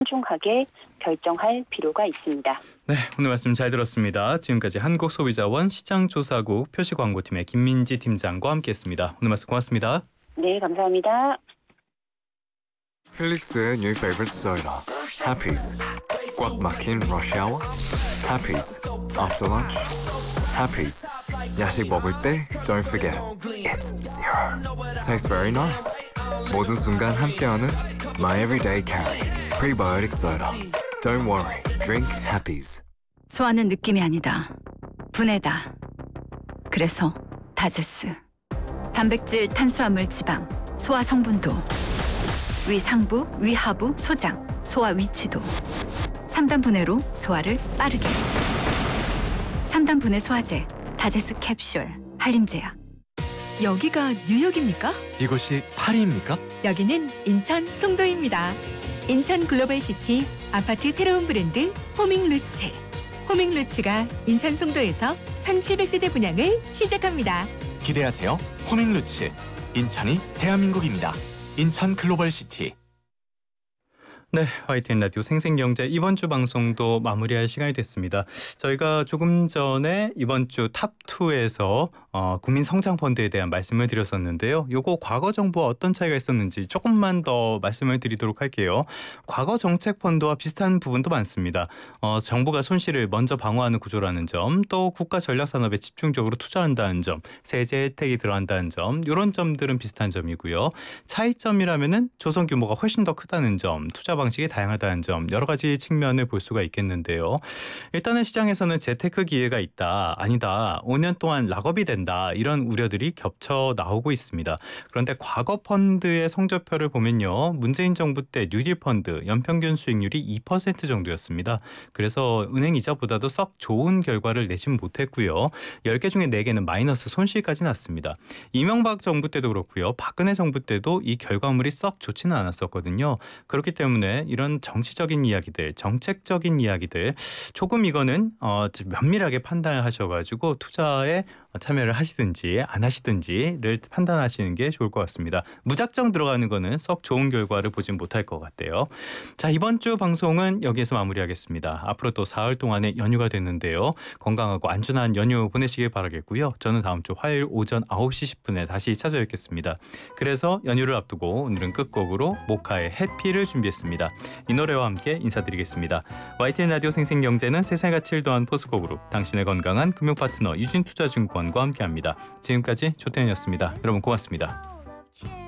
신중하게 결정할 필요가 있습니다. 네, 오늘 말씀 잘 들었습니다. 지금까지 한국소비자원 시장조사국 표시광고팀의 김민지 팀장과 함께했습니다. 오늘 말씀 고맙습니다. 네, 감사합니다. 필릭스의 new favorite soda, Happy's. 꽉 막힌 rush hour, Happy's. After lunch, Happy's. 야식 먹을 때 don't forget, it's zero. Tastes very nice. 모든 순간 함께하는 my everyday carry, prebiotic soda. Don't worry, drink Happy's. 소화는 느낌이 아니다. 분해다. 그래서 다제스. 단백질, 탄수화물, 지방, 소화 성분도, 위 상부, 위 하부, 소장, 소화 위치도. 3단 분해로 소화를 빠르게. 3단 분해 소화제, 다제스 캡슐, 한림제약. 여기가 뉴욕입니까? 이곳이 파리입니까? 여기는 인천 송도입니다. 인천 글로벌시티 아파트 새로운 브랜드 호밍루츠. 호밍루츠가 인천 송도에서 1700세대 분양을 시작합니다. 기대하세요. 호밍루츠. 인천이 대한민국입니다. 인천 글로벌시티. 네, YTN 라디오 생생경제 이번 주 방송도 마무리할 시간이 됐습니다. 저희가 조금 전에 이번 주 탑2에서 국민성장펀드에 대한 말씀을 드렸었는데요. 요거 과거 정부와 어떤 차이가 있었는지 조금만 더 말씀을 드리도록 할게요. 과거 정책펀드와 비슷한 부분도 많습니다. 정부가 손실을 먼저 방어하는 구조라는 점, 또 국가 전략산업에 집중적으로 투자한다는 점, 세제 혜택이 들어간다는 점, 이런 점들은 비슷한 점이고요. 차이점이라면은 조성 규모가 훨씬 더 크다는 점, 투자 방식이 다양하다는 점, 여러 가지 측면을 볼 수가 있겠는데요. 일단은 시장에서는 재테크 기회가 있다, 아니다, 5년 동안 락업이 된다, 이런 우려들이 겹쳐 나오고 있습니다. 그런데 과거 펀드의 성적표를 보면요, 문재인 정부 때 뉴딜 펀드 연평균 수익률이 2% 정도였습니다. 그래서 은행 이자보다도 썩 좋은 결과를 내진 못했고요. 10개 중에 4개는 마이너스 손실까지 났습니다. 이명박 정부 때도 그렇고요, 박근혜 정부 때도 이 결과물이 썩 좋지는 않았었거든요. 그렇기 때문에 이런 정치적인 이야기들, 정책적인 이야기들 조금 이거는 면밀하게 판단을 하셔가지고 투자에 참여를 하시든지 안 하시든지를 판단하시는 게 좋을 것 같습니다. 무작정 들어가는 거는 썩 좋은 결과를 보진 못할 것 같아요. 자, 이번 주 방송은 여기에서 마무리하겠습니다. 앞으로 또 사흘 동안의 연휴가 됐는데요. 건강하고 안전한 연휴 보내시길 바라겠고요. 저는 다음 주 화요일 오전 9시 10분에 다시 찾아뵙겠습니다. 그래서 연휴를 앞두고 오늘은 끝곡으로 모카의 해피를 준비했습니다. 이 노래와 함께 인사드리겠습니다. YTN 라디오 생생경제는 세상의 가치를 더한 포스코그룹, 당신의 건강한 금융 파트너 유진투자증권과 함께합니다. 지금까지 조태현이었습니다. 여러분 고맙습니다.